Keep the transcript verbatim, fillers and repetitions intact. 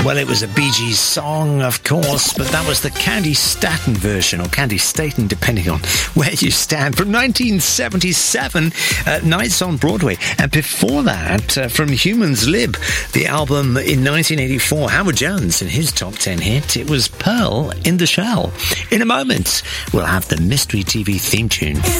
Well, it was a Bee Gees song, of course, but that was the Candy Staton version, or Candy Staton, depending on where you stand, from nineteen seventy-seven, uh, Nights on Broadway. And before that, uh, from Humans Lib, the album in nineteen eighty-four, Howard Jones and his top ten hit, it was Pearl in the Shell. In a moment, we'll have the Mystery T V theme tune.